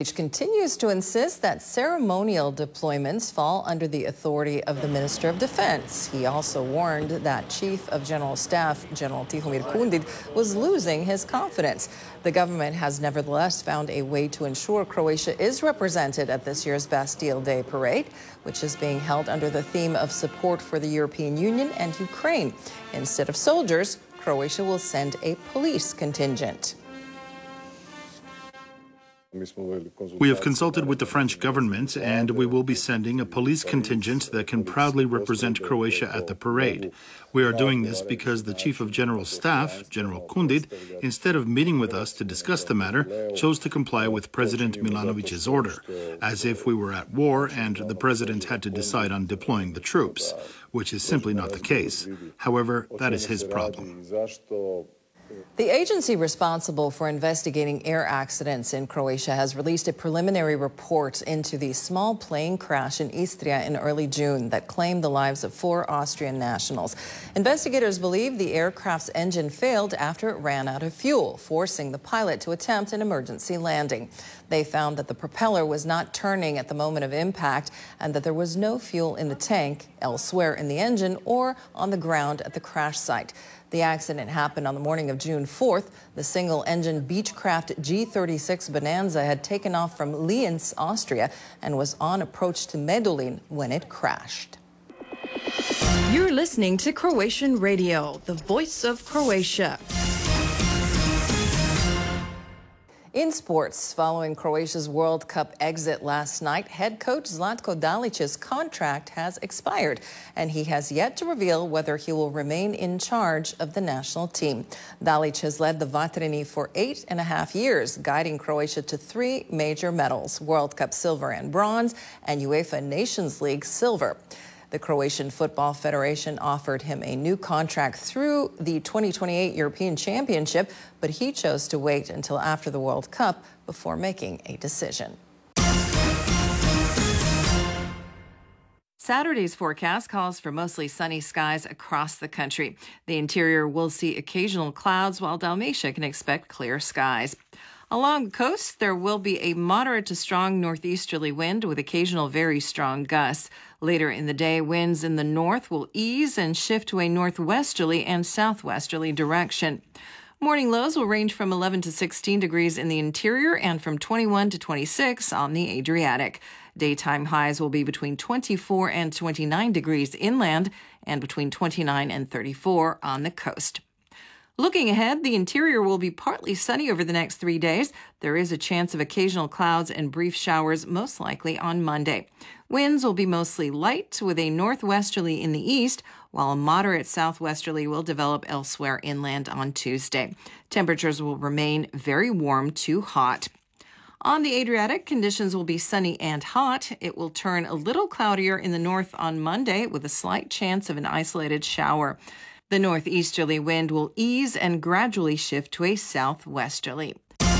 Milicic continues to insist that ceremonial deployments fall under the authority of the Minister of Defense. He also warned that Chief of General Staff General Tihomir Kundit was losing his confidence. The government has nevertheless found a way to ensure Croatia is represented at this year's Bastille Day parade, which is being held under the theme of support for the European Union and Ukraine. Instead of soldiers, Croatia will send a police contingent. We have consulted with the French government, and we will be sending a police contingent that can proudly represent Croatia at the parade. We are doing this because the Chief of General Staff, General Kundit, instead of meeting with us to discuss the matter, chose to comply with President Milanovic's order, as if we were at war and the president had to decide on deploying the troops, which is simply not the case. However, that is his problem. The agency responsible for investigating air accidents in Croatia has released a preliminary report into the small plane crash in Istria in early June that claimed the lives of 4 Austrian nationals. Investigators believe the aircraft's engine failed after it ran out of fuel, forcing the pilot to attempt an emergency landing. They found that the propeller was not turning at the moment of impact and that there was no fuel in the tank, elsewhere in the engine, or on the ground at the crash site. The accident happened on the morning of June 4th. The single-engine Beechcraft G36 Bonanza had taken off from Lienz, Austria, and was on approach to Medulin when it crashed. You're listening to Croatian Radio, the voice of Croatia. In sports, following Croatia's World Cup exit last night, head coach Zlatko Dalic's contract has expired, and he has yet to reveal whether he will remain in charge of the national team. Dalic has led the Vatreni for 8.5 years, guiding Croatia to 3 major medals: World Cup silver and bronze, and UEFA Nations League silver. The Croatian Football Federation offered him a new contract through the 2028 European Championship, but he chose to wait until after the World Cup before making a decision. Saturday's forecast calls for mostly sunny skies across the country. The interior will see occasional clouds, while Dalmatia can expect clear skies. Along the coast, there will be a moderate to strong northeasterly wind with occasional very strong gusts. Later in the day, winds in the north will ease and shift to a northwesterly and southwesterly direction. Morning lows will range from 11 to 16 degrees in the interior and from 21 to 26 on the Adriatic. Daytime highs will be between 24 and 29 degrees inland and between 29 and 34 on the coast. Looking ahead, the interior will be partly sunny over the next 3 days. There is a chance of occasional clouds and brief showers, most likely on Monday. Winds will be mostly light with a northwesterly in the east, while a moderate southwesterly will develop elsewhere inland on Tuesday. Temperatures will remain very warm to hot. On the Adriatic, conditions will be sunny and hot. It will turn a little cloudier in the north on Monday with a slight chance of an isolated shower. The northeasterly wind will ease and gradually shift to a southwesterly.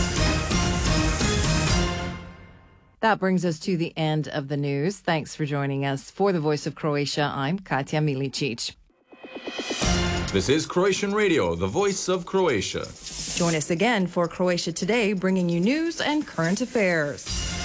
That brings us to the end of the news. Thanks for joining us. For the Voice of Croatia, I'm Katja Milicic. This is Croatian Radio, the voice of Croatia. Join us again for Croatia Today, bringing you news and current affairs.